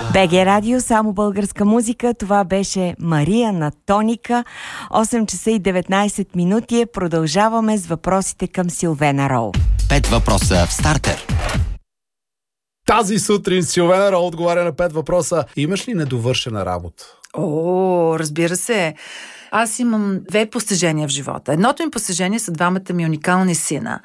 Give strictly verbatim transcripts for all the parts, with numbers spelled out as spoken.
БГ Радио, само българска музика. Това беше Мария на Тоника. осем часа и деветнайсет минути. Продължаваме с въпросите към Силвена Роу. Пет въпроса в стартер. Тази сутрин Силвена Роу отговаря на пет въпроса. Имаш ли недовършена работа? О, разбира се. Аз имам две постижения в живота. Едното ми постижение са двамата ми уникални сина.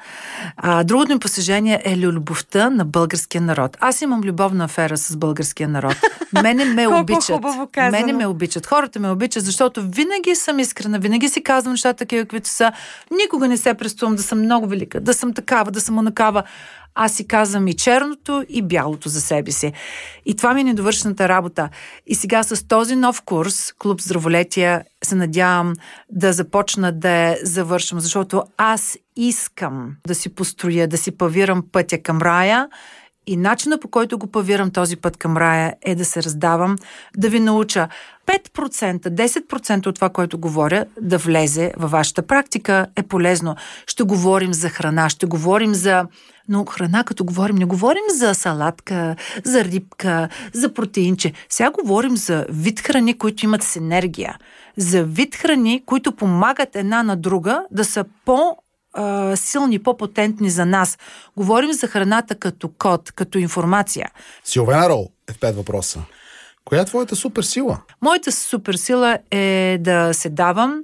А другото ми постижение е любовта на българския народ. Аз имам любовна афера с българския народ. Мене ме обичат. Мене ме обичат. Хората ме обичат, защото винаги съм искрена, винаги си казвам нещата такива, каквито са. Никога не се преструвам да съм много велика, да съм такава, да съм онакава. Аз си казвам и черното, и бялото за себе си. И това ми е недовършената работа. И сега с този нов курс, Клуб Здраволетия, се надявам да започна да я завършвам, защото аз искам да си построя, да си павирам пътя към рая. И начинът, по който го павирам този път към рая, е да се раздавам, да ви науча пет процента, десет процента от това, което говоря, да влезе във вашата практика, е полезно. Ще говорим за храна, ще говорим за... Но храна, като говорим, не говорим за салатка, за рибка, за протеинче. Сега говорим за вид храни, които имат с енергия. За вид храни, които помагат една на друга да са по- силни, по-потентни за нас. Говорим за храната като код, като информация. Силвена Роу е в пет въпроса. Коя е твоята суперсила? Моята суперсила е да се давам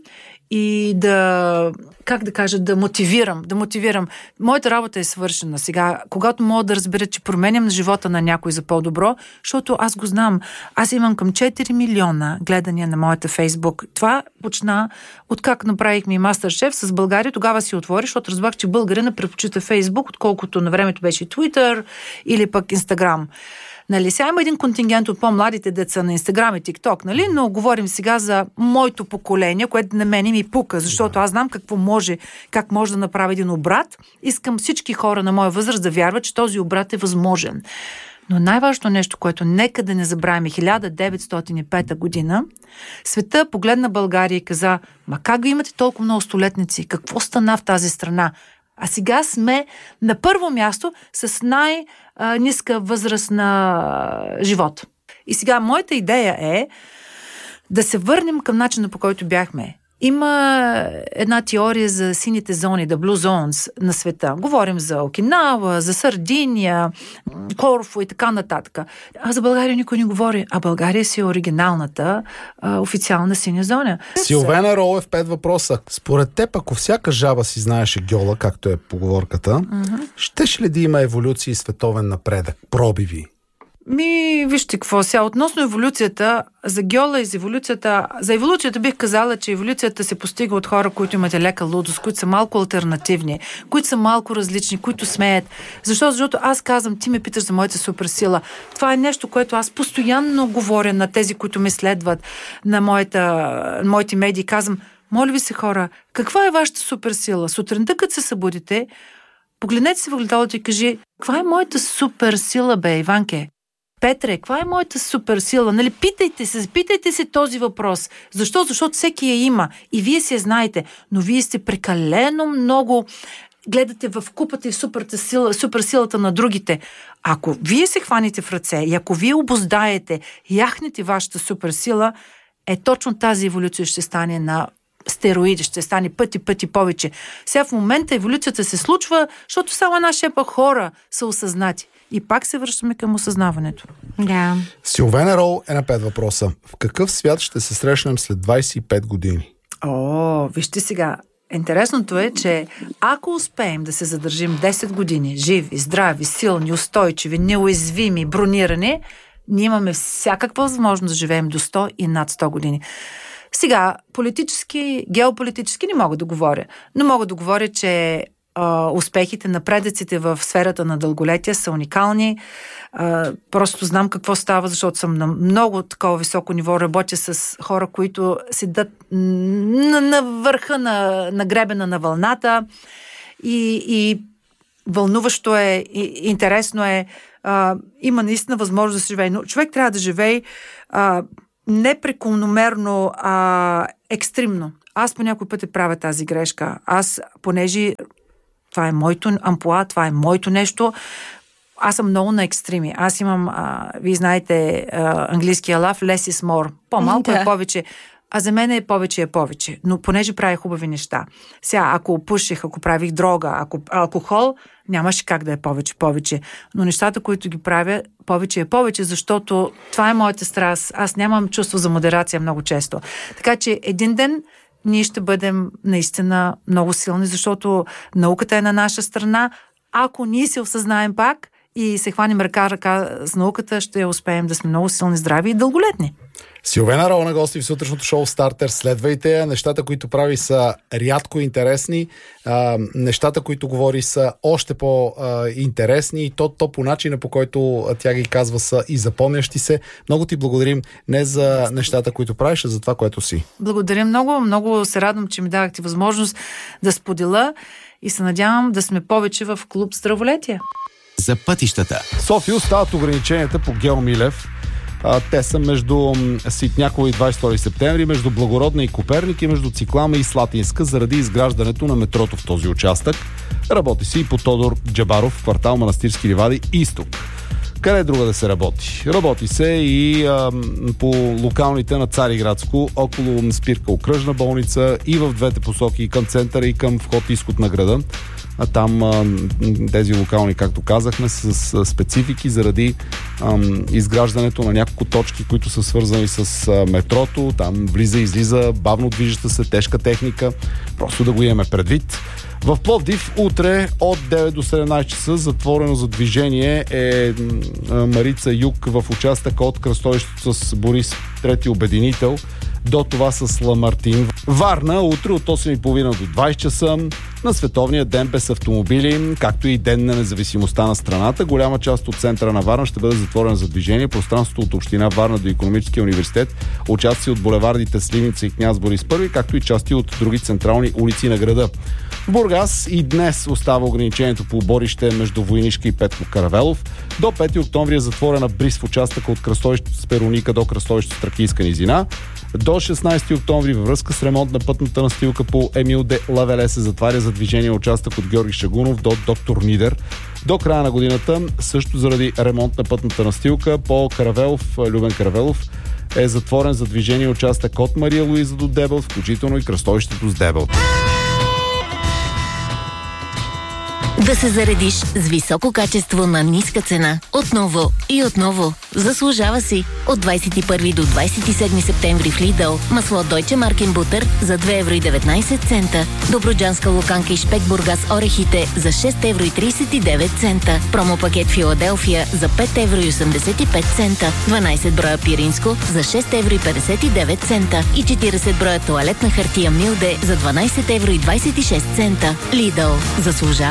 и да, как да кажа, да мотивирам, да мотивирам. Моята работа е свършена сега. Когато мога да разбера, че променям живота на някой за по-добро, защото аз го знам. Аз имам към четири милиона гледания на моята Фейсбук. Това почна откак направихме и Мастер-шеф с България. Тогава си отвори, защото разбрах, че българина предпочита Фейсбук, отколкото на времето беше Twitter или пък Инстаграм. Нали, сега има един контингент от по-младите деца на Инстаграм и ТикТок, нали? Но говорим сега за моето поколение, което на мен ми пука, защото аз знам какво може, как може да направи един обрат. Искам всички хора на моя възраст да вярват, че този обрат е възможен. Но най-важното нещо, което нека да не забравяме, хиляда деветстотин и пета година, света погледна България и каза: ма как ви имате толкова много столетници? Какво стана в тази страна? А сега сме на първо място с най-ниска възраст на живот. И сега моята идея е да се върнем към начина, по който бяхме. Има една теория за сините зони, the blue zones на света. Говорим за Окинава, за Сардиния, Корфу и така нататък. А за България никой не говори. А България си е оригиналната а, официална синя зона. Силвена Роу е в пет въпроса. Според теб, ако всяка жаба си знаеше гьола, както е поговорката, mm-hmm. щеше ли да има еволюция и световен напредък? Пробиви. Ми, вижте какво сега. Относно еволюцията, за гьола и за еволюцията, за еволюцията бих казала, че еволюцията се постига от хора, които имат лека лудост, които са малко алтернативни, които са малко различни, които смеят. Защо? Защото аз казвам, ти ме питаш за моята суперсила. Това е нещо, което аз постоянно говоря на тези, които ме следват, на моята, моите медии. Казвам: моля ви се, хора, каква е вашата суперсила? Сутринта, като се събудите, погледнете се в огледалото и кажи: каква е моята суперсила, бе, Иванке? Петре, каква е моята суперсила? Нали, питайте се, питайте се този въпрос. Защо? Защото всеки я има и вие си я знаете, но вие сте прекалено много гледате в купата и в суперсила, суперсилата на другите. Ако вие се хванете в ръце и ако вие обоздаете, яхнете вашата суперсила, е точно тази еволюция ще стане на стероиди, ще стане пъти, пъти повече. Сега в момента еволюцията се случва, защото само една шепа хора са осъзнати. И пак се връщаме към осъзнаването. Да. Силвена Роу е на пет въпроса. В какъв свят ще се срещнем след двайсет и пет години? О, вижте сега. Интересното е, че ако успеем да се задържим десет години живи, здрави, силни, устойчиви, неуязвими, бронирани, ние имаме всякаква възможност да живеем до сто и над сто години. Сега, политически, геополитически не мога да говоря, но мога да говоря, че успехите на предеците в сферата на дълголетие са уникални. Просто знам какво става, защото съм на много такова високо ниво. Работя с хора, които седат на, на върха на, на гребена на вълната и, и вълнуващо е, и, интересно е. А, има наистина възможност да се живее. Но човек трябва да живее а, не прекомерно, а екстремно. Аз по някой път правя тази грешка. Аз, понеже това е моето амплоа, това е моето нещо, аз съм много на екстреми. Аз имам, а, вие знаете, а, английския лав, less is more. По-малко Да. е повече. А за мен е повече е повече. Но понеже правя хубави неща. Сега, ако пуших, ако правих дрога, ако алкохол, нямаше как да е повече повече. Но нещата, които ги правя, повече е повече, защото това е моята страст. Аз нямам чувство за модерация много често. Така че един ден ние ще бъдем наистина много силни, защото науката е на наша страна. Ако ние се осъзнаем пак и се хванем ръка-ръка с науката, ще успеем да сме много силни, здрави и дълголетни. Силвена Рол на гости в сутрешното шоу Стартер. Следвайте я. Нещата, които прави, са рядко интересни. А, нещата, които говори, са още по-интересни. И то, то по начина, по който тя ги казва, са и запомнящи се. Много ти благодарим не за нещата, които правиш, а за това, което си. Благодаря много. Много се радвам, че ми дадахте възможност да споделя и се надявам да сме повече в клуб Здраволетие. За пътищата. София остават ограниченията по Гео Милев. А, те са между Ситняково и двадесет и втори септември, между Благородна и Коперник и между Циклама и Слатинска, заради изграждането на метрото в този участък. Работи се и по Тодор Джабаров, квартал Манастирски ливади, изток. Къде друга да се работи? Работи се и а, по локалните на Цариградско, около спирка Окръжна болница, и в двете посоки, и към центъра, и към вход-изход на града. А там а, тези локални, както казахме, с, с специфики заради а, изграждането на няколко точки, които са свързани с а, метрото. Там влиза и излиза бавно движеща се тежка техника. Просто да го имаме предвид. В Пловдив утре от девет до седемнадесет часа затворено за движение е Марица Юг в участъка от кръстовището с Борис трети обединител до това с Ламартин. Варна утре от осем и половина до двадесет часа на Световния ден без автомобили, както и Ден на независимостта на страната. Голяма част от центъра на Варна ще бъде затворена за движение. Пространството от община Варна до Икономическия университет, участъци от булевардите Сливница и Княз Борис първи, както и части от други централни улици на града. В Бургас и днес остава ограничението по оборище между Войнишка и Петко Каравелов. До пети октомври е затворена Бриз в участъка от кръстовището с Перуника до кръстовището с Тракийска низина. До шестнадесети октомври във връзка с ремонт на пътната настилка по Емил де Лавеле се затваря за движение участък от Георги Шагунов до Доктор Нидер. До края на годината, също заради ремонт на пътната настилка по Каравелов, Любен Каравелов, е затворен за движение участък от Мария Луиза до Дебел, включително и кръстовището с Дебел. Да се заредиш с високо качество на ниска цена. Отново и отново. Заслужава си. От двадесет и първи до двадесет и седми септември в Lidl. Масло Deutsche Marken Butter за две евро и деветнадесет цента. Доброджанска луканка и шпек Бургас орехите за шест евро и тридесет и девет цента. Промопакет Филаделфия за пет евро и осемдесет и пет цента. дванадесет броя пиринско за шест евро и петдесет и девет цента. И четиридесет броя тоалетна хартия Милде за дванадесет евро и двадесет и шест цента. Lidl. Заслужава